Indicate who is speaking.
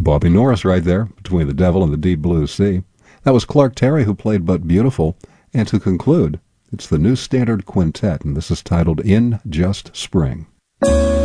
Speaker 1: Bobby Norris right there, Between the Devil and the Deep Blue Sea. That was Clark Terry who played But Beautiful. And to conclude, it's the New Standard Quintet, and this is titled In Just Spring.